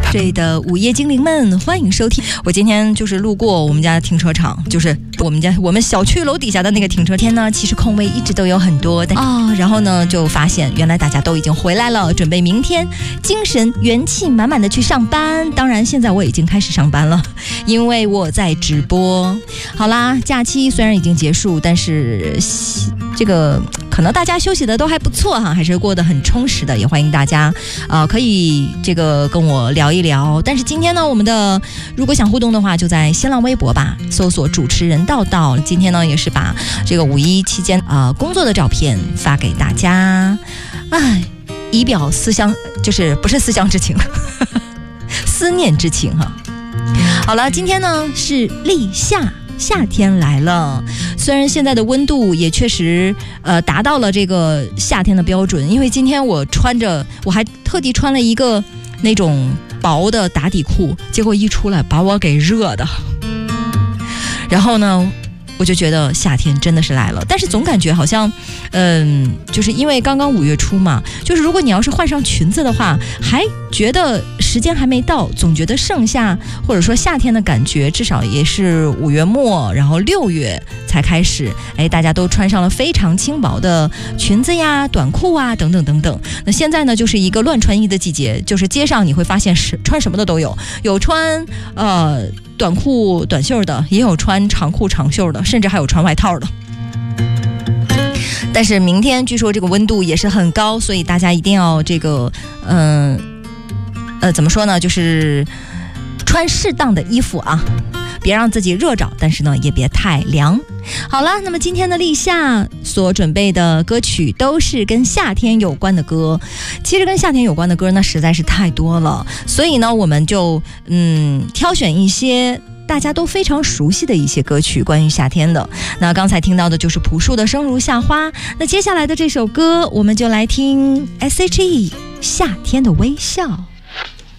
这里的午夜精灵们，欢迎收听。我今天就是路过我们家的停车场，就是我们小区楼底下的那个停车天呢，其实空位一直都有很多的然后呢就发现原来大家都已经回来了，准备明天精神元气满满的去上班。当然现在我已经开始上班了，因为我在直播。好啦，假期虽然已经结束，但是这个可能大家休息的都还不错哈，还是过得很充实的，也欢迎大家可以这个跟我聊一聊。但是今天呢，我们的如果想互动的话，就在新浪微博吧，搜索主持人道道。今天呢，也是把这个五一期间工作的照片发给大家，以表思乡，就是不是思乡之情，思念之情哈。好了，今天呢是立夏。夏天来了，虽然现在的温度也确实达到了这个夏天的标准，因为今天我还特地穿了一个那种薄的打底裤，结果一出来把我给热的。然后呢，我就觉得夏天真的是来了，但是总感觉好像就是因为刚刚5月初嘛，就是如果你要是换上裙子的话，还觉得时间还没到，总觉得盛夏或者说夏天的感觉至少也是5月末然后6月才开始。大家都穿上了非常轻薄的裙子呀、短裤啊等等等等。那现在呢就是一个乱穿衣的季节，就是街上你会发现穿什么的都有，有穿短裤短袖的，也有穿长裤长袖的，甚至还有穿外套的。但是明天据说这个温度也是很高，所以大家一定要这个怎么说呢，就是穿适当的衣服啊，别让自己热着，但是呢也别太凉。好了，那么今天的立夏所准备的歌曲都是跟夏天有关的歌。其实跟夏天有关的歌呢实在是太多了，所以呢我们就挑选一些大家都非常熟悉的一些歌曲，关于夏天的。那刚才听到的就是朴树的《生如夏花》，那接下来的这首歌我们就来听 S.H.E 夏天的微笑。